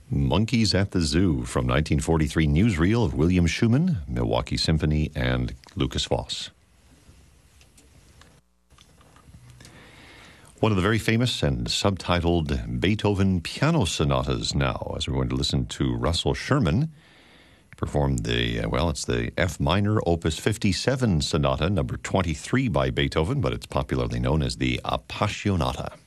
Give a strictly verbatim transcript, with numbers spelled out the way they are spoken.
Monkeys at the Zoo from nineteen forty-three newsreel of William Schumann, Milwaukee Symphony, and Lucas Voss. One of the very famous and subtitled Beethoven piano sonatas now, as we're going to listen to Russell Sherman perform the, uh, well, it's the F minor opus fifty-seven sonata, number twenty-three by Beethoven, but it's popularly known as the Appassionata.